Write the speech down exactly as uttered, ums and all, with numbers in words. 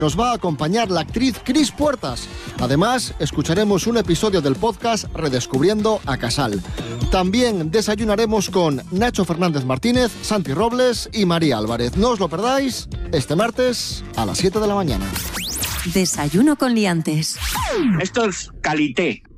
nos va a acompañar la actriz Cris Puertas. Además, escucharemos un episodio del podcast Redescubriendo a Casal. También desayunaremos con Nacho Fernández Martínez, Santi Robles y María Álvarez. No os lo perdáis este martes a las siete de la mañana. Desayuno con liantes. Esto es calité.